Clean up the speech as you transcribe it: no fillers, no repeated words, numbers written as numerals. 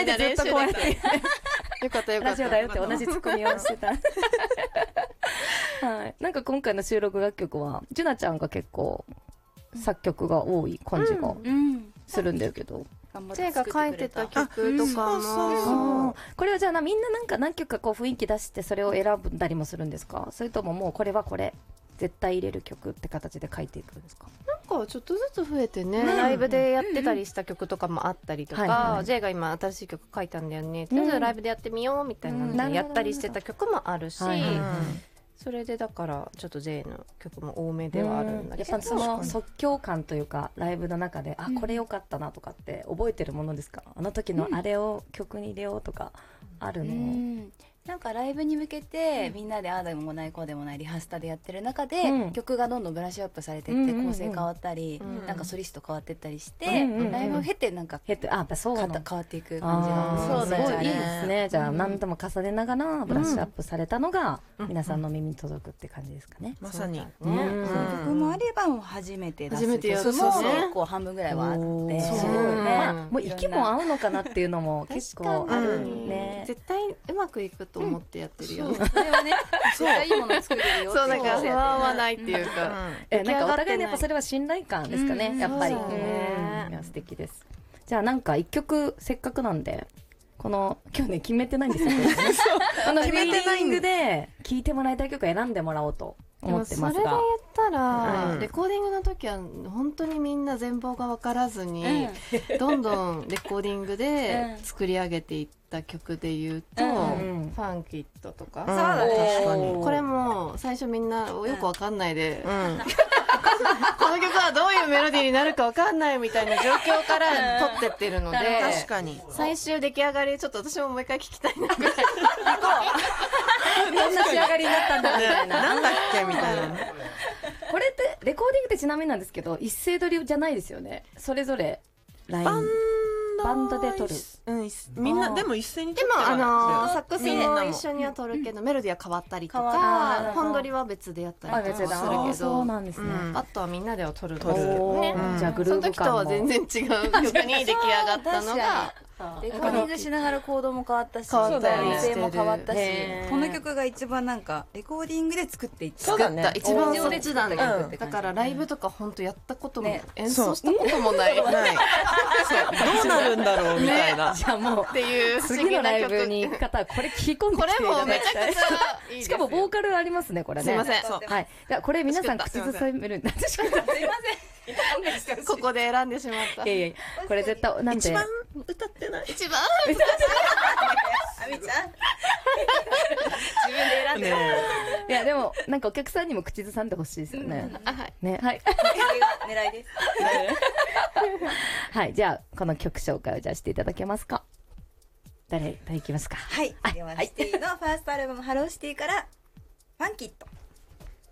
前でずっとこうやってよかったよかった。 ラジオだよって同じツッコミをしてた。はい。なんか今回の収録楽曲は、ジュナちゃんが結構作曲が多い感じがするんだけど。 ジェイが書いてた曲とかも。 これはじゃあみんななんか何曲かこう雰囲気出してそれを選んだりもするんですか？それとももうこれはこれ絶対入れる曲って形で書いていくんですか？ なんかちょっとずつ増えてね、ライブでやってたりした曲とかもあったりとか、ジェイが今新しい曲書いたんだよね、とりあえずライブでやってみようみたいなのでやったりしてた曲もあるし、それでだからちょっと J の曲も多めではあるんだけど、 やっぱその即興感というかライブの中でこれ良かったなとかって覚えてるものですか？あの時のあれを曲に入れようとかあるの？ なんかライブに向けてみんなでああでもないこうでもないリハーサルでやってる中で、曲がどんどんブラッシュアップされてって構成変わったり、なんかソリスト変わってったりして、ライブを経てなんか変わっていく感じがすごいいいですね。じゃあ何度も重ねながらブラッシュアップされたのが皆さんの耳に届くって感じですかね。 まさに曲もあればもう初めて出す曲も結構半分ぐらいはあって、もう息も合うのかなっていうのも結構あるね。 絶対うまくいくと思ってやってるよ。 それはね、絶対いいもの作れるよ。 そう、なんか不安はないっていうか、 なんかお互いにやっぱそれは信頼感ですかね、やっぱり。いや素敵です。じゃあなんか一曲せっかくなんで、この今日ね決めてないんですよ。このフィーリングで聴いてもらいたい曲を選んでもらおうと思ってますが。 それで言ったら、レコーディングの時は本当にみんな全貌が分からずに、どんどんレコーディングで作り上げていった曲で言うと、ファンキットとか、これも最初みんなよく分かんないで、この曲はどういうメロディーになるか分かんないみたいな状況から撮ってってるので、 確かに最終出来上がりちょっと私ももう一回聞きたいなぐらい。 どんな仕上がりになったんだみたいな。 なんだっけみたいな。 これってレコーディングってちなみになんですけど一斉撮りじゃないですよね。それぞれラインバンドで撮る。 みんなでも一斉に撮でもってサックスも一緒には撮るけど、メロディーは変わったりとか、本撮りは別でやったりとかするけど、 そうなんですね。 あとはみんなでは撮る。 じゃあグルーヴ感もその時とは全然違う曲に出来上がったのが。 レコーディングしながらコードも変わったし、音声も変わったし、この曲が一番なんかレコーディングで作っていった。 そうだね。 一番そっちなんだ。だからライブとか本当やったことも演奏したこともない。どどうなるんだろうみたいな。 じゃあもうっていう次のライブに行く方はこれ聞き込んできていただきたい。 これもめちゃくちゃいいです。 しかもボーカルありますねこれね。 すいません。 はい。じゃあこれ皆さん口ずさめるんだ。 すいません。 ここで選んでしまった。 いやいやこれ絶対なんて一番歌ってない。 一番。 あみちゃん。自分で選んで。 いやでもなんかお客さんにも口ずさんでほしいですよね。ねはい。 狙いです。 はいじゃあこの曲紹介をじゃあしていただけますか。誰いきますか。 はい。ではシティのファーストアルバムハローシティからファンキット。